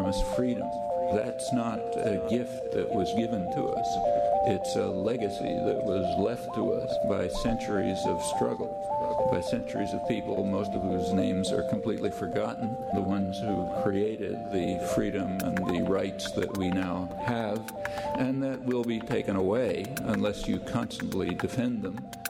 promised freedom. That's not a gift that was given to us. It's a legacy that was left to us by centuries of struggle, by centuries of people, most of whose names are completely forgotten, the ones who created the freedom and the rights that we now have, and that will be taken away unless you constantly defend them.